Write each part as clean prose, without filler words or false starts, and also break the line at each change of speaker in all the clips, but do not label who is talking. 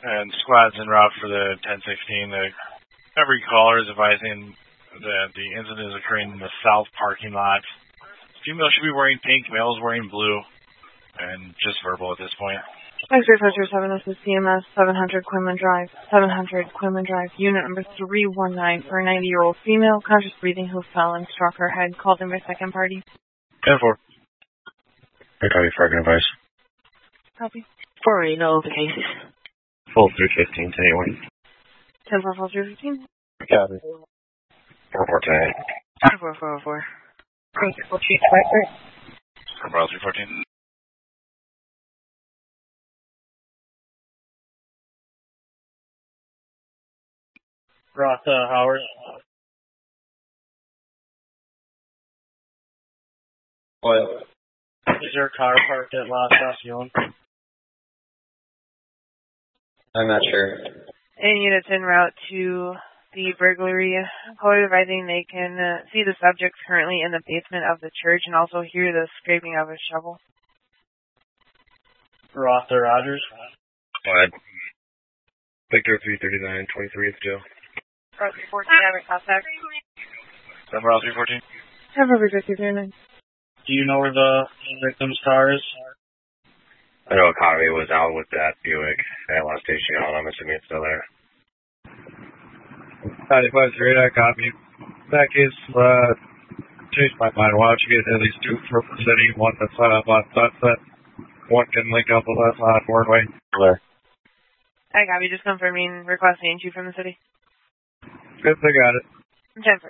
And squad's en route for the 1016. Every caller is advising that the incident is occurring in the south parking lot. Female should be wearing pink, male is wearing blue, and just verbal at this point.
X-ray Filter 7, this is CMS 700 Quinlan Drive. 700 Quinlan Drive, unit number 319 for a 90-year-old female, conscious breathing, who fell and struck her head, called in by second party.
10-4. I copy for advice.
Copy.
4 know the cases.
Full 315 to anyone.
10-4, full 315.
Copy. 4-4 to
4-4-4-4.
Great, we'll choose Viper.
Bravo 314.
Rotha Howard.
Oil.
Is your car parked at La Estacion?
I'm not sure.
Any units en route to the burglary, caller advising they can see the subjects currently in the basement of the church and also hear the scraping of a shovel.
Rotha Rogers.
Go ahead. Victor 339, 23 at the jail.
Bravo 314, have contact.
Bravo 314.
Have over 5309.
Do you know where the victim's car is?
I know Conway was out with that Buick at La Station. I'm assuming it's still there.
95-3, I copy. That case, changed my mind. Why don't you get at least two from the city, one that's on Sunset, one can link up with us on Fordway.
There.
I copy, just confirming request name 2 from the city.
Good, they got it.
10-4.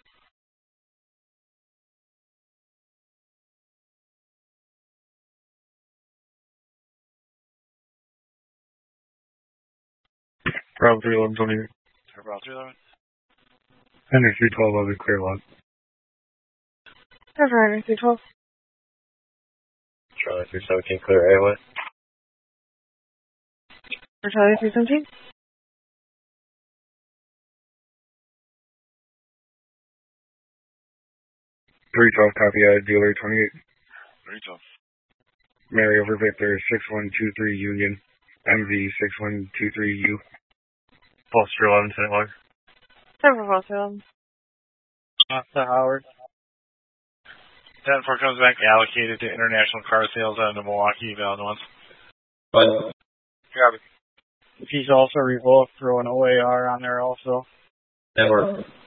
Bravo 311, 28.
Bravo 311.
Henry 312, I'll be clear one.
Cover Henry 312.
Charlie 317, clear AOA.
For Charlie 317.
312, copy, dealer 28.
312.
Mary over Victor 6123 Union, MV 6123U.
Pulse 311, St. Log.
Several false alarms.
Rotha Howard.
10-4 comes back allocated to international car sales out of the Milwaukee Valley ones.
But
Copy.
He's also revoked, throw an OAR on there also.
network.